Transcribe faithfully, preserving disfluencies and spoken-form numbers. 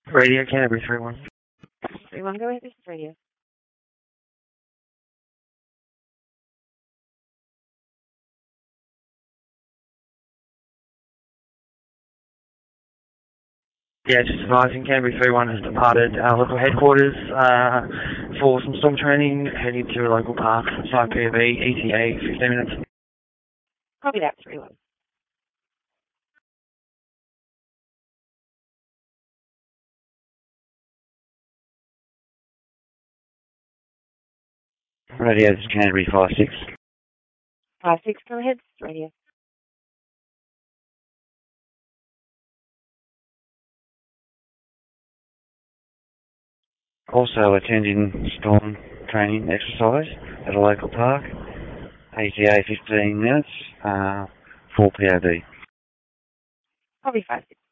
Radio Canterbury three one. three one, go ahead, this is radio. Yeah, just advising Canterbury three one has departed our local headquarters uh, for some storm training, heading to a local park, five P V, E T A, fifteen minutes. Copy that, three one. Radio, this is Canterbury five six. five six, go ahead, this is radio. Also attending storm training exercise at a local park, E T A fifteen minutes, uh, four P O V. Copy five six.